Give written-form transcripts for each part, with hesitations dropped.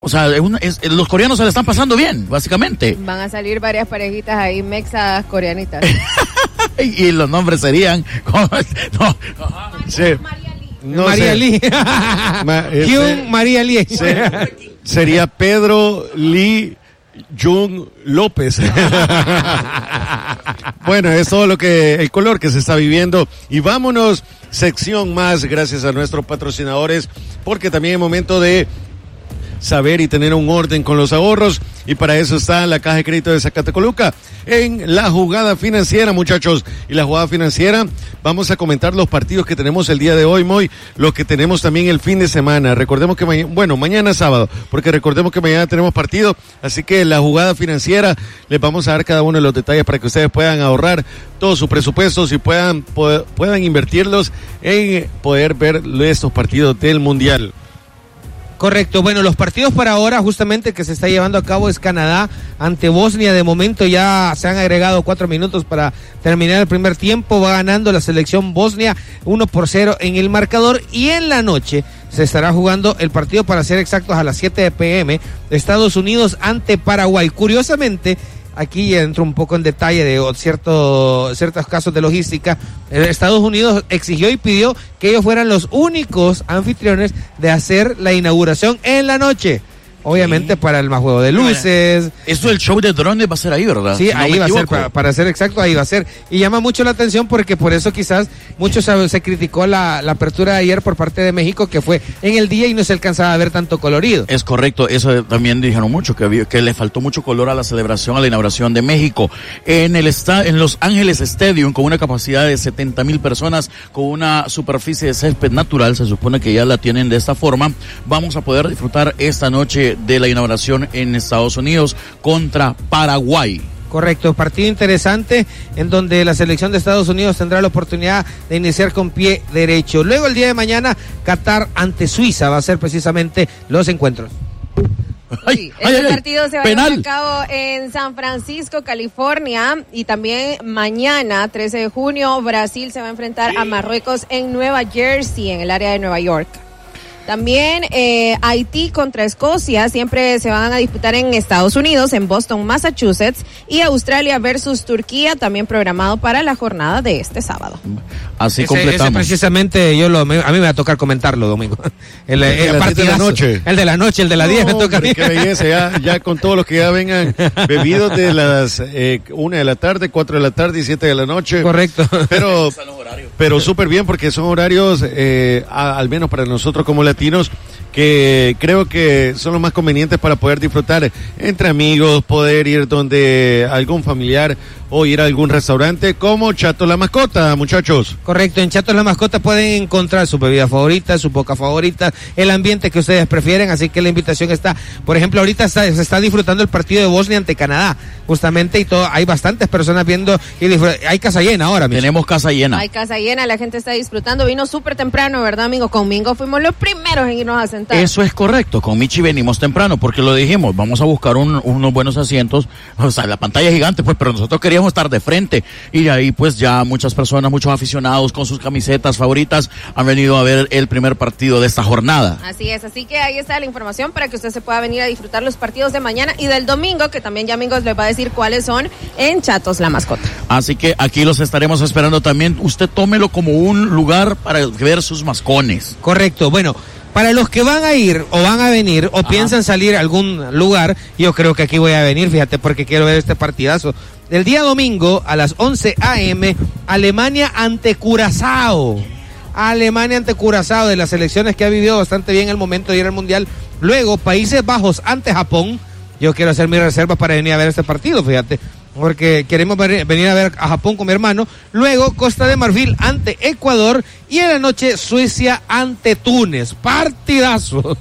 sea, los coreanos se la están pasando bien, básicamente. Van a salir varias parejitas ahí, mexas coreanitas. Y los nombres serían... Sí. María Lee. Hyun María Lee. Sería Pedro Lee Jung López. Bueno, es todo el color que se está viviendo. Y vámonos, sección más, gracias a nuestros patrocinadores, porque también es momento de saber y tener un orden con los ahorros, y para eso está la Caja de Crédito de Zacatecoluca en la jugada financiera, muchachos. Y la jugada financiera, vamos a comentar los partidos que tenemos el día de hoy, Moy, los que tenemos también el fin de semana. Recordemos que mañana es sábado, porque recordemos que mañana tenemos partido, así que la jugada financiera les vamos a dar cada uno de los detalles para que ustedes puedan ahorrar todos sus presupuestos y puedan invertirlos en poder ver estos partidos del Mundial. Correcto, bueno, los partidos para ahora justamente que se está llevando a cabo es Canadá ante Bosnia. De momento ya se han agregado 4 minutos para terminar el primer tiempo. Va ganando la selección Bosnia 1-0 en el marcador, y en la noche se estará jugando el partido, para ser exactos, a las 7 p.m. Estados Unidos ante Paraguay. Curiosamente, aquí entro un poco en detalle de ciertos casos de logística. Estados Unidos exigió y pidió que ellos fueran los únicos anfitriones de hacer la inauguración en la noche. Obviamente para el más juego de luces. Esto del show de drones va a ser ahí, ¿verdad? Sí, si ahí va a ser, para ser exacto, ahí va a ser. Y llama mucho la atención porque por eso quizás mucho se criticó la apertura de ayer por parte de México, que fue en el día y no se alcanzaba a ver tanto colorido. Es correcto, eso también dijeron mucho, que le faltó mucho color a la celebración, a la inauguración de México. En Los Ángeles Stadium, con una capacidad de 70,000 personas, con una superficie de césped natural, se supone que ya la tienen de esta forma, vamos a poder disfrutar esta noche de la inauguración en Estados Unidos contra Paraguay. Correcto, partido interesante en donde la selección de Estados Unidos tendrá la oportunidad de iniciar con pie derecho. Luego el día de mañana, Qatar ante Suiza va a ser precisamente los encuentros. Sí, este partido se va a llevar a cabo en San Francisco, California, y también mañana, 13 de junio, Brasil se va a enfrentar a Marruecos en Nueva Jersey, en el área de Nueva York. También Haití contra Escocia siempre se van a disputar en Estados Unidos, en Boston, Massachusetts, y Australia versus Turquía, también programado para la jornada de este sábado. Así completamos. Ese precisamente a mí me va a tocar comentarlo, Domingo. El partidazo, de la noche. El de la noche, el de las 10 me toca a mí. Qué belleza, ya con todos los que ya vengan bebidos de las 1 de la tarde, 4 de la tarde y 7 de la noche. Correcto. Pero súper bien, porque son horarios, al menos para nosotros como latinos, que creo que son los más convenientes para poder disfrutar entre amigos, poder ir donde algún familiar o ir a algún restaurante como Chatos La Mascota, muchachos. Correcto, en Chatos La Mascota pueden encontrar su bebida favorita, su boca favorita, el ambiente que ustedes prefieren, así que la invitación está. Por ejemplo, ahorita se está disfrutando el partido de Bosnia ante Canadá, justamente, y hay bastantes personas viendo, hay casa llena ahora mismo. Tenemos casa llena. Hay casa llena, la gente está disfrutando, vino súper temprano, ¿verdad, amigo? Con Mingo fuimos los primeros en irnos a sentar. Eso es correcto, con Michi venimos temprano, porque lo dijimos, vamos a buscar unos buenos asientos, o sea, la pantalla es gigante, pues, pero nosotros queríamos estar de frente, y de ahí pues ya muchas personas, muchos aficionados con sus camisetas favoritas han venido a ver el primer partido de esta jornada. Así es, así que ahí está la información para que usted se pueda venir a disfrutar los partidos de mañana y del domingo, que también ya Amigos les va a decir cuáles son en Chatos La Mascota. Así que aquí los estaremos esperando también, usted tómelo como un lugar para ver sus mascones. Correcto, bueno, para los que van a ir o van a venir o piensan salir a algún lugar, yo creo que aquí voy a venir, fíjate, porque quiero ver este partidazo. El día domingo a las 11 a.m., Alemania ante Curazao. Alemania ante Curazao, de las selecciones que ha vivido bastante bien el momento de ir al Mundial. Luego, Países Bajos ante Japón. Yo quiero hacer mi reserva para venir a ver este partido, fíjate, porque queremos venir a ver a Japón con mi hermano. Luego, Costa de Marfil ante Ecuador, y en la noche Suecia ante Túnez. Partidazo.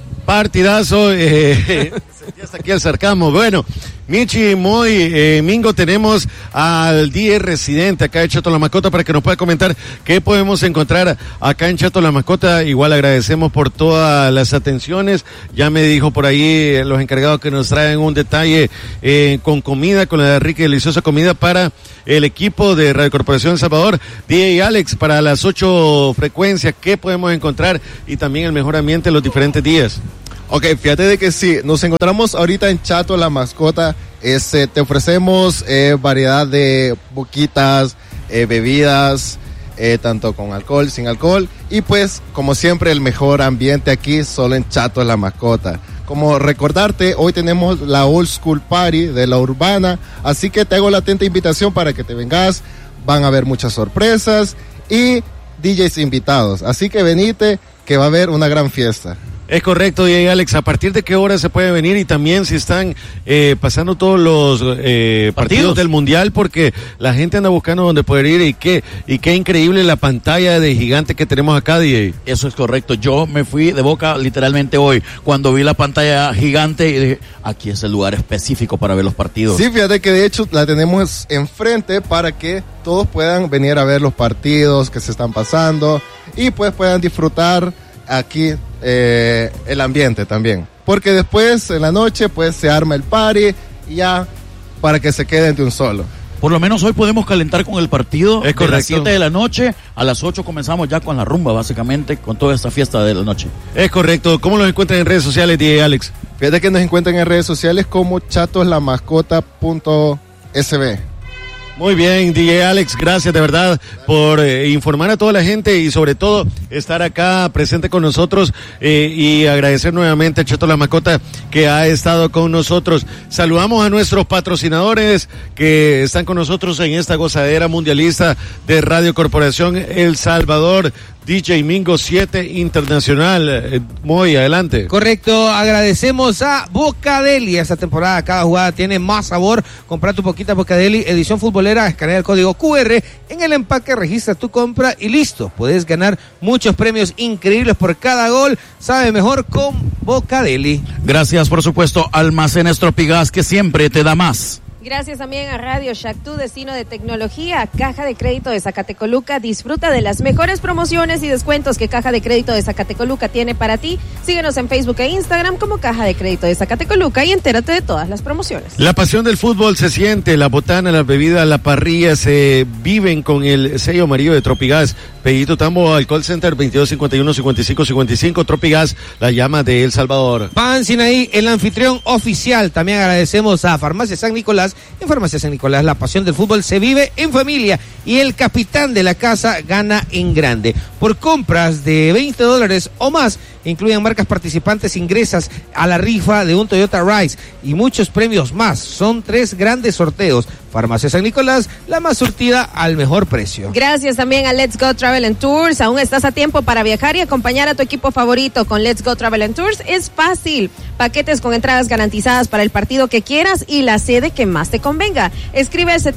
Hasta aquí el sarcasmo. Bueno, Michi, Moy, Mingo, tenemos al 10 residente acá de Chatos La Mascota para que nos pueda comentar qué podemos encontrar acá en Chatos La Mascota. Igual agradecemos por todas las atenciones. Ya me dijo por ahí los encargados que nos traen un detalle con comida, con la rica y deliciosa comida para el equipo de Radio Corporación El Salvador. DJ Alex, para las 8 frecuencias, ¿qué podemos encontrar? Y también el mejor ambiente los diferentes días. Ok, fíjate de que sí, nos encontramos ahorita en Chato La Mascota. Te ofrecemos variedad de boquitas, bebidas, tanto con alcohol, sin alcohol. Y pues, como siempre, el mejor ambiente aquí solo en Chato La Mascota. Como recordarte, hoy tenemos la Old School Party de la Urbana, así que te hago la atenta invitación para que te vengas. Van a haber muchas sorpresas y DJs invitados, así que venite, que va a haber una gran fiesta. Es correcto, y Alex, ¿a partir de qué hora se puede venir? Y también si están pasando todos los partidos del Mundial, porque la gente anda buscando dónde poder ir, y qué increíble la pantalla de gigante que tenemos acá, DJ. Eso es correcto, yo me fui de boca literalmente hoy, cuando vi la pantalla gigante y dije, aquí es el lugar específico para ver los partidos. Sí, fíjate que de hecho la tenemos enfrente para que todos puedan venir a ver los partidos que se están pasando y pues puedan disfrutar aquí el ambiente también, porque después en la noche pues se arma el party ya para que se queden de un solo. Por lo menos hoy podemos calentar con el partido. Es correcto. De las 7 de la noche a las 8 comenzamos ya con la rumba, básicamente, con toda esta fiesta de la noche. Es correcto. ¿Cómo los encuentran en redes sociales, DJ Alex? Fíjate que nos encuentran en redes sociales como chatoslamascota.sb. Muy bien, DJ Alex, gracias de verdad por informar a toda la gente y sobre todo estar acá presente con nosotros y agradecer nuevamente a Chato La Mascota que ha estado con nosotros. Saludamos a nuestros patrocinadores que están con nosotros en esta gozadera mundialista de Radio Corporación El Salvador. DJ Mingo 7 Internacional. Muy adelante. Correcto, agradecemos a Bocadeli. Esta temporada cada jugada tiene más sabor. Compra tu poquita Bocadeli, edición futbolera, escanea el código QR en el empaque, registra tu compra y listo. Puedes ganar muchos premios increíbles por cada gol. Sabe mejor con Bocadeli. Gracias, por supuesto, Almacenes Tropigas, que siempre te da más. Gracias también a Radio Shack, tu destino de tecnología. Caja de Crédito de Zacatecoluca, disfruta de las mejores promociones y descuentos que Caja de Crédito de Zacatecoluca tiene para ti. Síguenos en Facebook e Instagram como Caja de Crédito de Zacatecoluca y entérate de todas las promociones. La pasión del fútbol se siente, la botana, las bebidas, la parrilla se viven con el sello amarillo de Tropigas. Pedito Tambo al call center 2251-5555. Tropigas, la llama de El Salvador. Pan Sinaí, el anfitrión oficial. También agradecemos a Farmacia San Nicolás. En Farmacia San Nicolás, la pasión del fútbol se vive en familia y el capitán de la casa gana en grande. Por compras de $20 o más, incluyen marcas participantes, ingresas a la rifa de un Toyota Rise y muchos premios más. Son 3 grandes sorteos. Farmacia San Nicolás, la más surtida al mejor precio. Gracias también a Let's Go Travel and Tours. Aún estás a tiempo para viajar y acompañar a tu equipo favorito. Con Let's Go Travel and Tours es fácil. Paquetes con entradas garantizadas para el partido que quieras y la sede que más te convenga. Escribe al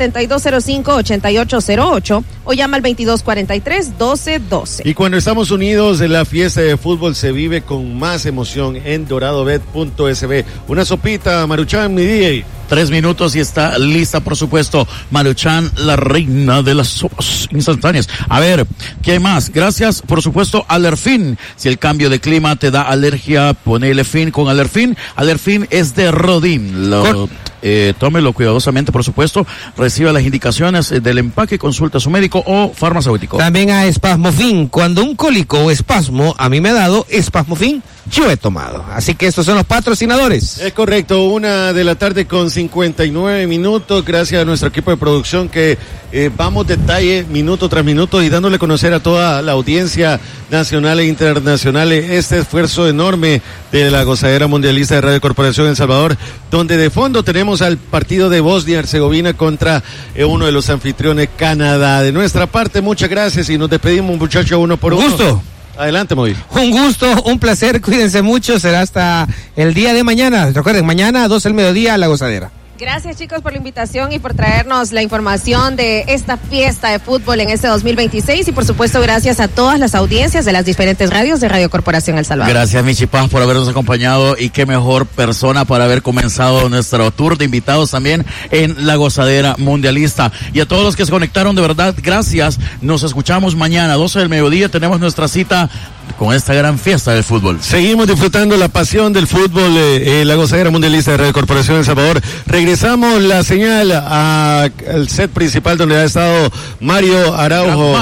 7205-8808 o llama al 2243-1212. Y cuando estamos unidos, la fiesta de fútbol se vive con más emoción en doradobet.sb. Una sopita, Maruchan, mi DJ. 3 minutos y está lista, por supuesto, Maruchan, la reina de las sopas instantáneas. A ver, ¿qué más? Gracias, por supuesto, Alerfin. Si el cambio de clima te da alergia, ponele fin con Alerfin. Alerfin es de Rodin. Tómelo cuidadosamente, por supuesto. Reciba las indicaciones del empaque, consulta a su médico o farmacéutico. También a Espasmofin. Cuando un cólico o espasmo a mí me ha dado, Espasmofin yo he tomado. Así que estos son los patrocinadores. Es correcto, 1:00 con 59 minutos. Gracias a nuestro equipo de producción que vamos detalle minuto tras minuto y dándole a conocer a toda la audiencia nacional e internacional este esfuerzo enorme de la gozadera mundialista de Radio Corporación El Salvador, donde de fondo tenemos al partido de Bosnia-Herzegovina contra uno de los anfitriones, Canadá. De nuestra parte, muchas gracias y nos despedimos, muchachos, uno por uno. Gusto. Adelante, Moy. Un gusto, un placer, cuídense mucho, será hasta el día de mañana. Recuerden, mañana a 12 del mediodía, La Gozadera. Gracias, chicos, por la invitación y por traernos la información de esta fiesta de fútbol en este 2026 y por supuesto gracias a todas las audiencias de las diferentes radios de Radio Corporación El Salvador. Gracias, Michi Paz, por habernos acompañado y qué mejor persona para haber comenzado nuestro tour de invitados también en la gozadera mundialista. Y a todos los que se conectaron, de verdad, gracias. Nos escuchamos mañana a 12 del mediodía. Tenemos nuestra cita con esta gran fiesta del fútbol. Seguimos disfrutando la pasión del fútbol, la gozadera mundialista de Radio Corporación El Salvador. Regresamos la señal al set principal donde ha estado Mario Araujo. Mario.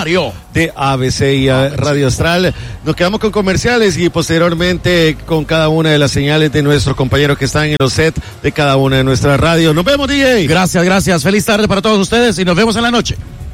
de ABC y Radio Astral. Nos quedamos con comerciales y posteriormente con cada una de las señales de nuestros compañeros que están en los sets de cada una de nuestras radios. Nos vemos, DJ. Gracias. Feliz tarde para todos ustedes y nos vemos en la noche.